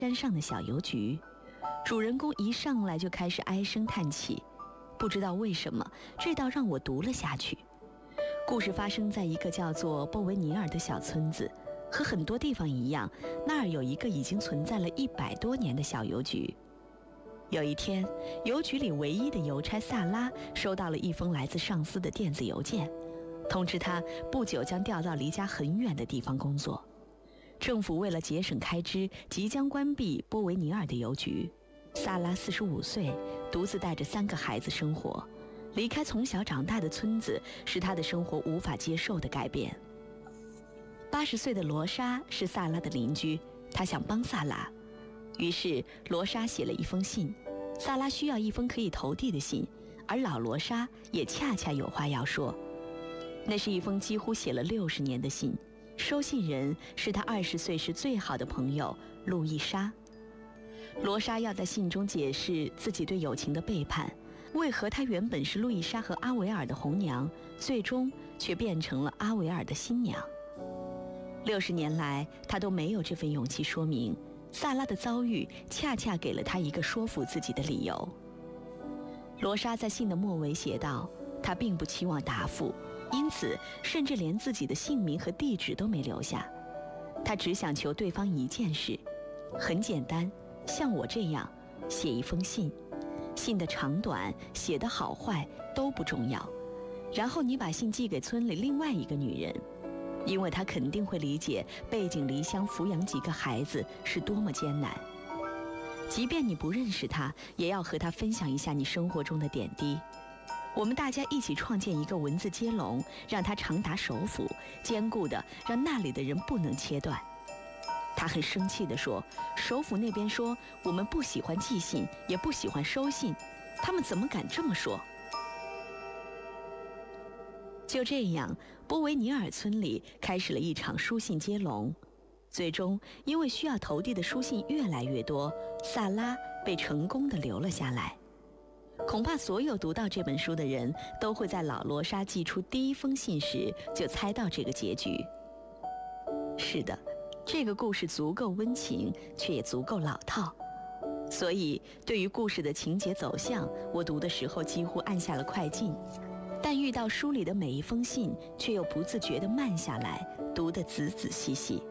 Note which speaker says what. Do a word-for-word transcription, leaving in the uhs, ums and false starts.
Speaker 1: 山上的小邮局，主人公一上来就开始唉声叹气，不知道为什么，这倒让我读了下去。故事发生在一个叫做波维尼尔的小村子，和很多地方一样，那儿有一个已经存在了一百多年的小邮局。有一天，邮局里唯一的邮差萨拉收到了一封来自上司的电子邮件，通知他不久将调到离家很远的地方工作。政府为了节省开支，即将关闭波维尼尔的邮局。萨拉四十五岁，独自带着三个孩子生活，离开从小长大的村子是他的生活无法接受的改变。八十岁的罗莎是萨拉的邻居，他想帮萨拉，于是罗莎写了一封信。萨拉需要一封可以投递的信，而老罗莎也恰恰有话要说。那是一封几乎写了六十年的信，收信人是他二十岁时最好的朋友路易莎。罗莎要在信中解释自己对友情的背叛，为何她原本是路易莎和阿维尔的红娘，最终却变成了阿维尔的新娘。六十年来，她都没有这份勇气说明。萨拉的遭遇恰恰给了她一个说服自己的理由。罗莎在信的末尾写道，她并不期望答复，因此甚至连自己的姓名和地址都没留下。她只想求对方一件事，很简单，像我这样写一封信，信的长短，写的好坏都不重要，然后你把信寄给村里另外一个女人，因为她肯定会理解背井离乡抚养几个孩子是多么艰难。即便你不认识她，也要和她分享一下你生活中的点滴。我们大家一起创建一个文字接龙，让它长达首府，坚固的让那里的人不能切断。他很生气地说，首府那边说我们不喜欢寄信，也不喜欢收信，他们怎么敢这么说？就这样，波维尼尔村里开始了一场书信接龙。最终因为需要投递的书信越来越多，萨拉被成功地留了下来。恐怕所有读到这本书的人都会在老罗莎寄出第一封信时就猜到这个结局。是的，这个故事足够温情，却也足够老套，所以对于故事的情节走向，我读的时候几乎按下了快进，但遇到书里的每一封信，却又不自觉地慢下来，读得仔仔细细。